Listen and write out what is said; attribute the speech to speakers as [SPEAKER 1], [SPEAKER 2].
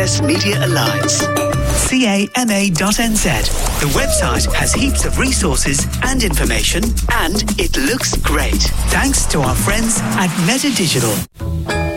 [SPEAKER 1] Campus Media Alliance. CAMA.NZ. The website has heaps of resources and information, and it looks great. Thanks to our friends at Meta Digital.